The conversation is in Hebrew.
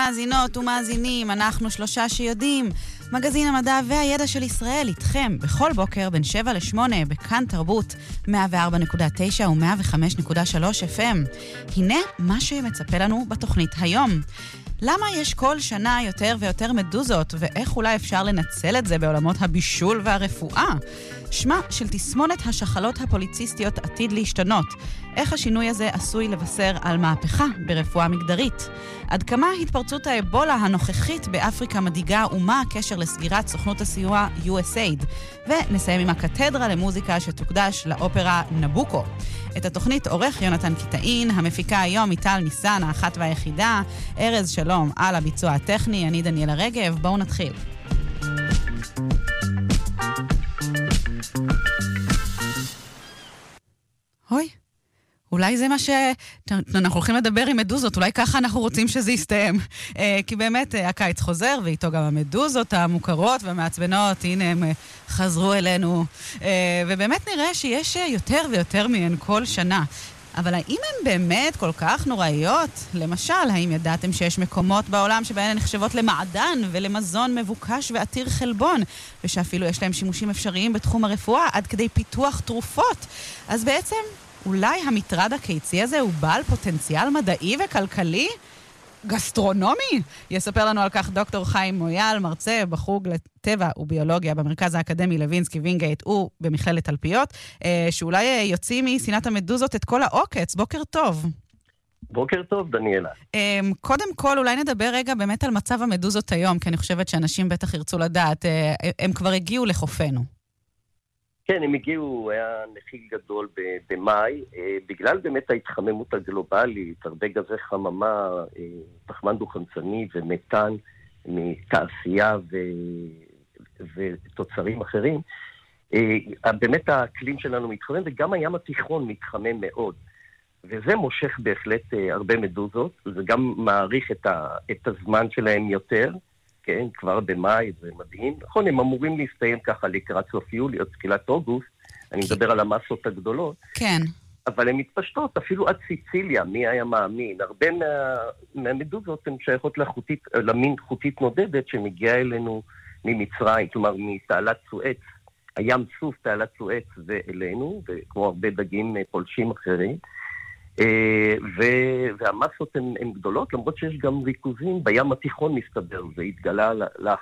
מאזינות ומאזינים, אנחנו שלושה שיודעים. מגזין המדע והידע של ישראל איתכם בכל בוקר בין 7 ל-8 בכאן תרבות 104.9 ו-105.3 FM. הנה מה שמצפה לנו בתוכנית היום. למה יש כל שנה יותר ויותר מדוזות, ואיך אולי אפשר לנצל את זה בעולמות הבישול והרפואה? שמה של תסמונת השחלות הפוליציסטיות עתיד להשתנות. איך השינוי הזה עשוי לבשר על מהפכה ברפואה מגדרית? עד כמה התפרצות האבולה הנוכחית באפריקה מדאיגה ומה הקשר לסגירת סוכנות הסיוע USAID? ונסיים עם הקתדרה למוזיקה שתוקדש לאופרה נבוקו. את התוכנית עורך יונתן קיטאין, המפיקה היום מיטל ניסן, האחת והיחידה. ארז שלום על הביצוע הטכני, אני דניאלה רגב. בואו נתחיל. הוי, אולי זה מה אנחנו הולכים לדבר עם מדוזות, אולי ככה אנחנו רוצים שזה יסתיים. כי באמת הקיץ חוזר, ואיתו גם המדוזות המוכרות והמעצבנות, הנה הם חזרו אלינו. ובאמת נראה שיש יותר ויותר מהן כל שנה. אבל האם הן באמת כל כך נוראיות? למשל, האם ידעתם שיש מקומות בעולם שבהן הן נחשבות למעדן ולמזון מבוקש ועתיר חלבון, ושאפילו יש להם שימושים אפשריים בתחום הרפואה עד כדי פיתוח תרופות? אז בעצם אולי המטרד הקיצי הזה הוא בעל פוטנציאל מדעי וכלכלי? גסטרונומי? יספר לנו על כך דוקטור חיים מויאל, מרצה בחוג לטבע וביולוגיה במרכז האקדמי לוינסקי וינגייט ובמכללת תלפיות, שאולי יוציא מסינת המדוזות את כל העוקץ. בוקר טוב. בוקר טוב, דניאלה. קודם כל, אולי נדבר רגע באמת על מצב המדוזות היום, כי אני חושבת שאנשים בטח ירצו לדעת, הם כבר הגיעו לחופנו. כן, הם הגיעו, היה נחיל גדול במאי, בגלל באמת ההתחממות הגלובלית, הרבה גזי חממה, פחמן דו-חמצני ומתאן מתעשייה ותוצרים אחרים, באמת האקלים שלנו מתחמם, וגם הים התיכון מתחמם מאוד. וזה מושך בהחלט הרבה מדוזות, זה גם מעריך את הזמן שלהם יותר, כן, כבר במאי, זה מדהים. נכון, הם אמורים להסתיים ככה לקראת סוף יולי או תחילת אוגוסט, אני מדבר על המסות הגדולות. כן. אבל הן מתפשטות, אפילו עד סיציליה, מי היה מאמין. הרבה מהמדוזות הן שייכות למין חוטית נודדת שמגיעה אלינו ממצרים, כלומר מתעלת סואץ, הים סוף תעלת סואץ ואלינו, וכמו הרבה דגים פולשים אחרים. והמסות הן גדולות, למרות שיש גם ריכוזים בים התיכון מסתבר, זה התגלה לאחרונה.